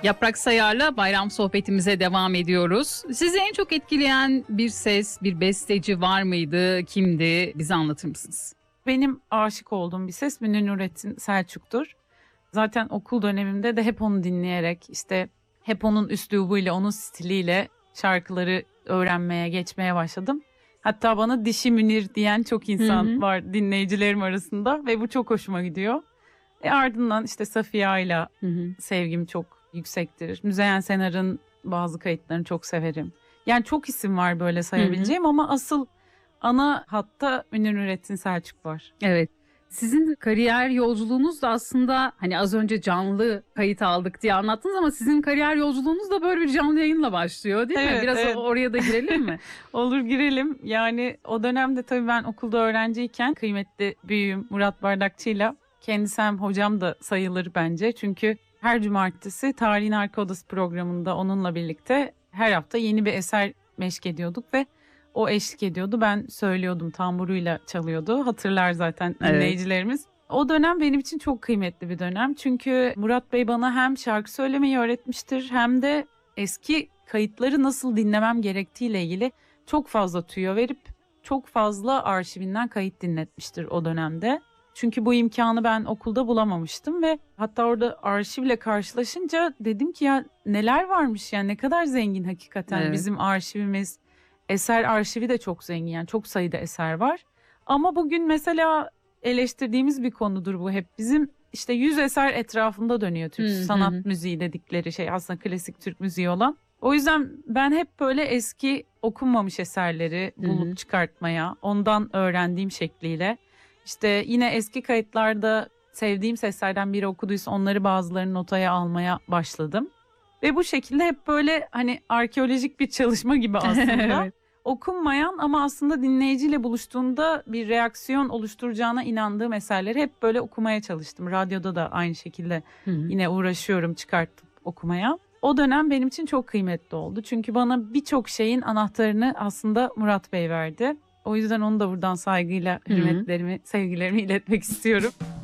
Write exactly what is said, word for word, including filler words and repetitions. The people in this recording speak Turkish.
Yaprak Sayar'la bayram sohbetimize devam ediyoruz. Sizi en çok etkileyen bir ses, bir besteci var mıydı? Kimdi? Bize anlatır mısınız? Benim aşık olduğum bir ses Münir Nurettin Selçuk'tur. Zaten okul dönemimde de hep onu dinleyerek, işte hep onun üslubuyla, onun stiliyle şarkıları öğrenmeye, geçmeye başladım. Hatta bana Dişi Münir diyen çok insan hı hı. var dinleyicilerim arasında ve bu çok hoşuma gidiyor. E ardından işte Safiye Ayla sevgim çok yüksektir. Müzeyyen Senar'ın bazı kayıtlarını çok severim. Yani çok isim var böyle sayabileceğim hı hı. ama asıl ana hatta Münir Nurettin Selçuk var. Evet. Sizin kariyer yolculuğunuz da aslında hani az önce canlı kayıt aldık diye anlattınız ama sizin kariyer yolculuğunuz da böyle bir canlı yayınla başlıyor değil evet, mi? Biraz evet. oraya da girelim mi? Olur, girelim. Yani o dönemde tabii ben okulda öğrenciyken kıymetli büyüğüm Murat Bardakçı'yla, kendisi hem hocam da sayılır bence. Çünkü her cumartesi Tarihin Arka Odası programında onunla birlikte her hafta yeni bir eser meşk ediyorduk ve o eşlik ediyordu. Ben söylüyordum, tamburuyla çalıyordu. Hatırlar zaten dinleyicilerimiz. Evet. O dönem benim için çok kıymetli bir dönem. Çünkü Murat Bey bana hem şarkı söylemeyi öğretmiştir hem de eski kayıtları nasıl dinlemem gerektiğiyle ilgili çok fazla tüyo verip çok fazla arşivinden kayıt dinletmiştir o dönemde. Çünkü bu imkanı ben okulda bulamamıştım ve hatta orada arşivle karşılaşınca dedim ki ya neler varmış, yani ne kadar zengin hakikaten evet. bizim arşivimiz. Eser arşivi de çok zengin, yani çok sayıda eser var. Ama bugün mesela eleştirdiğimiz bir konudur bu hep. Bizim işte yüz eser etrafında dönüyor Türk hmm, sanat hmm. müziği dedikleri şey, aslında klasik Türk müziği olan. O yüzden ben hep böyle eski okunmamış eserleri bulup hmm. çıkartmaya, ondan öğrendiğim şekliyle. İşte yine eski kayıtlarda sevdiğim seslerden biri okuduysa onları bazılarını notaya almaya başladım. Ve bu şekilde hep böyle hani arkeolojik bir çalışma gibi aslında. evet. Okunmayan ama aslında dinleyiciyle buluştuğunda bir reaksiyon oluşturacağına inandığım eserleri hep böyle okumaya çalıştım. Radyoda da aynı şekilde Hı-hı. yine uğraşıyorum çıkartıp okumaya. O dönem benim için çok kıymetli oldu. Çünkü bana birçok şeyin anahtarını aslında Murat Bey verdi. O yüzden onu da buradan saygıyla hürmetlerimi, Hı-hı. sevgilerimi iletmek istiyorum.